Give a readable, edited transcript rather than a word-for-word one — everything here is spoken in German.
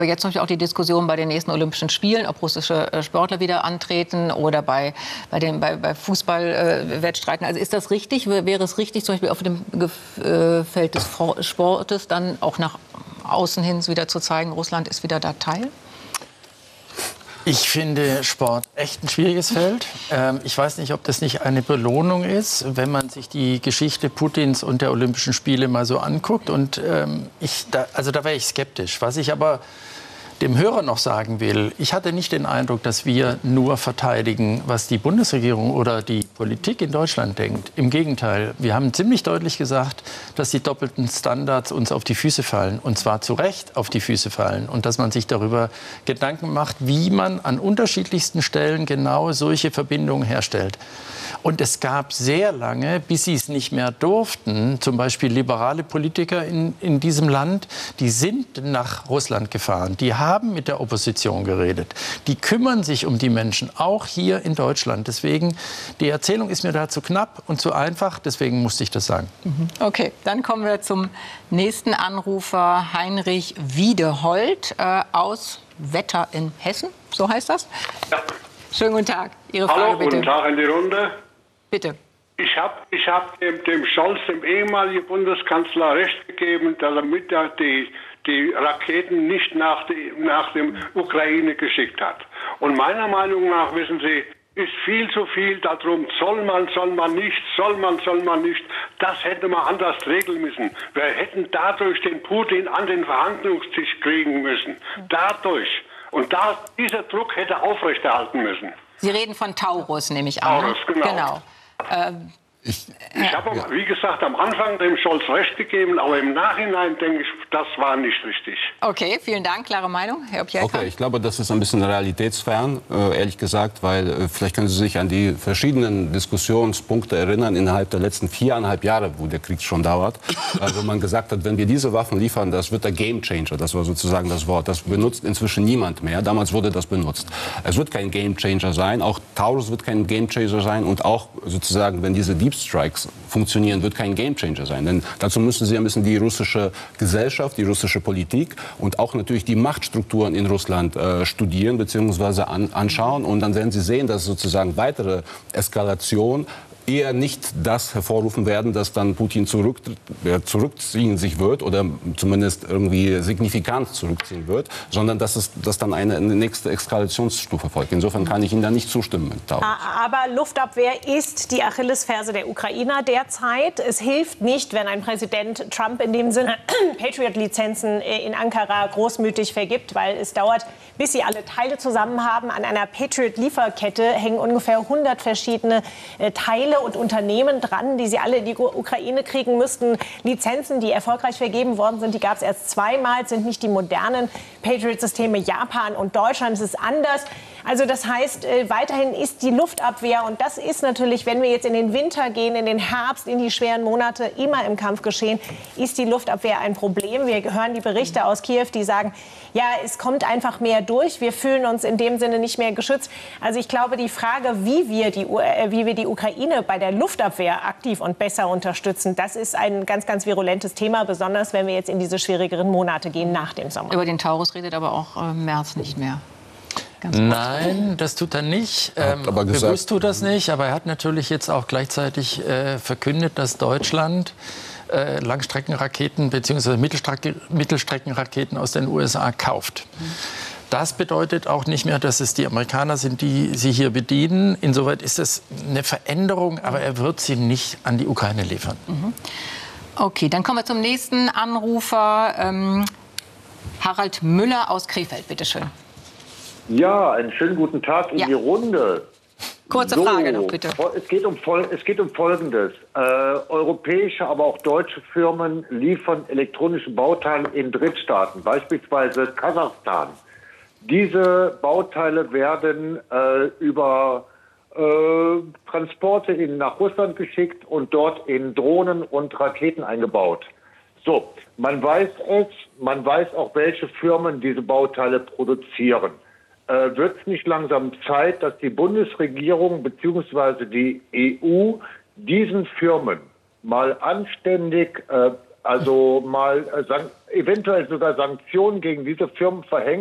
Jetzt natürlich auch die Diskussion bei den nächsten Olympischen Spielen, ob russische Sportler wieder antreten oder bei Fußballwettstreiten. Also ist das richtig? Wäre es richtig, zum Beispiel auf dem Feld des Sportes dann auch nach außen hin wieder zu zeigen, Russland ist wieder da Teil? Ich finde Sport echt ein schwieriges Feld. Ich weiß nicht, ob das nicht eine Belohnung ist, wenn man sich die Geschichte Putins und der Olympischen Spiele mal so anguckt. Und da wäre ich skeptisch. Was ich aber dem Hörer noch sagen will, ich hatte nicht den Eindruck, dass wir nur verteidigen, was die Bundesregierung oder die Politik in Deutschland denkt. Im Gegenteil, wir haben ziemlich deutlich gesagt, dass die doppelten Standards uns auf die Füße fallen. Und zwar zu Recht auf die Füße fallen. Und dass man sich darüber Gedanken macht, wie man an unterschiedlichsten Stellen genau solche Verbindungen herstellt. Und es gab sehr lange, bis sie es nicht mehr durften, zum Beispiel liberale Politiker in diesem Land, die sind nach Russland gefahren, die haben mit der Opposition geredet, die kümmern sich um die Menschen, auch hier in Deutschland. Deswegen, die Erzählung ist mir da zu knapp und zu einfach, deswegen musste ich das sagen. Okay, dann kommen wir zum nächsten Anrufer, Heinrich Wiedehold aus Wetter in Hessen, so heißt das? Ja. Schönen guten Tag, Ihre Frage Hallo, bitte. Guten Tag in die Runde. Bitte. Ich hab dem Scholz, dem ehemaligen Bundeskanzler, recht gegeben, dass er mit die Raketen nicht nach dem Ukraine geschickt hat. Und meiner Meinung nach, wissen Sie, ist viel zu viel darum, soll man nicht. Das hätte man anders regeln müssen. Wir hätten dadurch den Putin an den Verhandlungstisch kriegen müssen. Dadurch. Und dieser Druck hätte aufrechterhalten müssen. Sie reden von Taurus, nehme ich an. Taurus, genau. Ich habe, wie gesagt, am Anfang dem Scholz recht gegeben, aber im Nachhinein denke ich, das war nicht richtig. Okay, vielen Dank. Klare Meinung, Herr Opjelka. Okay, ich glaube, das ist ein bisschen realitätsfern, ehrlich gesagt, weil vielleicht können Sie sich an die verschiedenen Diskussionspunkte erinnern innerhalb der letzten 4,5 Jahre, wo der Krieg schon dauert, wo man gesagt hat, wenn wir diese Waffen liefern, das wird der Gamechanger. Das war sozusagen das Wort. Das benutzt inzwischen niemand mehr. Damals wurde das benutzt. Es wird kein Gamechanger sein. Auch Taurus wird kein Gamechanger sein. Und auch sozusagen, wenn diese Deep Strikes funktionieren, wird kein Gamechanger sein. Denn dazu müssen Sie ein bisschen die russische Gesellschaft, die russische Politik und auch natürlich die Machtstrukturen in Russland studieren bzw. anschauen. Und dann werden Sie sehen, dass sozusagen weitere Eskalation eher nicht das hervorrufen werden, dass dann Putin zurückziehen sich wird oder zumindest irgendwie signifikant zurückziehen wird, sondern dass dann eine nächste Eskalationsstufe folgt. Insofern kann ich Ihnen da nicht zustimmen. Aber Luftabwehr ist die Achillesferse der Ukrainer derzeit. Es hilft nicht, wenn ein Präsident Trump in dem Sinne Patriot-Lizenzen in Ankara großmütig vergibt, weil es dauert, bis sie alle Teile zusammen haben. An einer Patriot-Lieferkette hängen ungefähr 100 verschiedene Teile und Unternehmen dran, die sie alle in die Ukraine kriegen müssten. Lizenzen, die erfolgreich vergeben worden sind, die gab es erst zweimal, sind nicht die modernen Patriot-Systeme. Japan und Deutschland, es ist anders. Also das heißt, weiterhin ist die Luftabwehr, und das ist natürlich, wenn wir jetzt in den Winter gehen, in den Herbst, in die schweren Monate, immer im Kampfgeschehen, ist die Luftabwehr ein Problem. Wir hören die Berichte aus Kiew, die sagen, ja, es kommt einfach mehr durch. Wir fühlen uns in dem Sinne nicht mehr geschützt. Also ich glaube, die Frage, wie wir die Ukraine bei der Luftabwehr aktiv und besser unterstützen, das ist ein ganz, ganz virulentes Thema, besonders wenn wir jetzt in diese schwierigeren Monate gehen nach dem Sommer. Über den Taurus redet aber auch Merz nicht mehr. Nein, das tut er nicht. Bewusst tut das nicht. Aber er hat natürlich jetzt auch gleichzeitig verkündet, dass Deutschland Langstreckenraketen bzw. Mittelstreckenraketen aus den USA kauft. Das bedeutet auch nicht mehr, dass es die Amerikaner sind, die sie hier bedienen. Insoweit ist es eine Veränderung, aber er wird sie nicht an die Ukraine liefern. Okay, dann kommen wir zum nächsten Anrufer. Harald Müller aus Krefeld, bitteschön. Ja, einen schönen guten Tag in die Runde. Kurze Frage noch, bitte. Es geht um Folgendes. Europäische, aber auch deutsche Firmen liefern elektronische Bauteile in Drittstaaten, beispielsweise Kasachstan. Diese Bauteile werden über Transporte nach Russland geschickt und dort in Drohnen und Raketen eingebaut. So, man weiß auch, welche Firmen diese Bauteile produzieren. Wird es nicht langsam Zeit, dass die Bundesregierung bzw. die EU diesen Firmen mal anständig also mal eventuell sogar Sanktionen gegen diese Firmen verhängt.